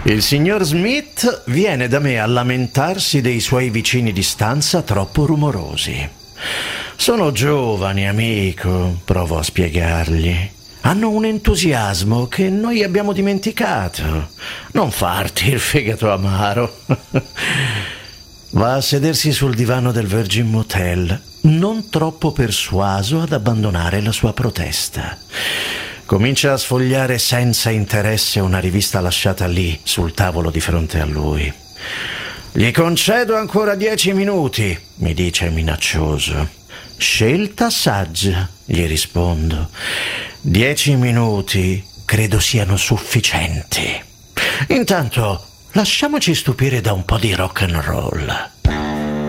Il signor Smith viene da me a lamentarsi dei suoi vicini di stanza troppo rumorosi. Sono giovani, amico, provo a spiegargli. Hanno un entusiasmo che noi abbiamo dimenticato. Non farti il fegato amaro. Va a sedersi sul divano del Virgin Motel, non troppo persuaso ad abbandonare la sua protesta. Comincia a sfogliare senza interesse una rivista lasciata lì, sul tavolo di fronte a lui. Gli concedo ancora 10 minuti, mi dice minaccioso. Scelta saggia, gli rispondo. 10 minuti credo siano sufficienti. Intanto, lasciamoci stupire da un po' di rock and roll.